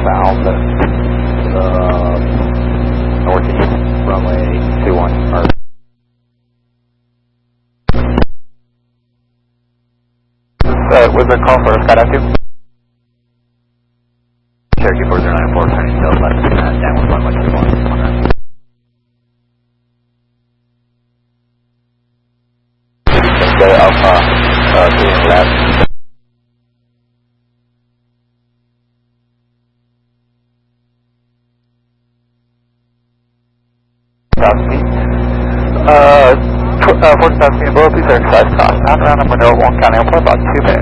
southbound northeast runway 21. Was there a call for a skydive too? Cherokee 4094, turning to left, downwind runway 21. Alpha, being left. Southeast. 40,000 feet below, please exercise caution. Around number 1 County Airport, about 2 minutes.